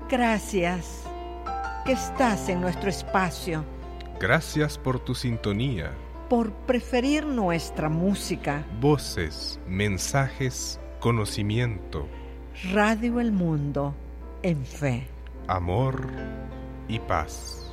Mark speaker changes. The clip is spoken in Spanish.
Speaker 1: Gracias que estás en nuestro espacio.
Speaker 2: Gracias por tu sintonía.
Speaker 1: Por preferir nuestra música.
Speaker 2: Voces, mensajes, conocimiento.
Speaker 1: Radio El Mundo, en fe.
Speaker 2: Amor y paz.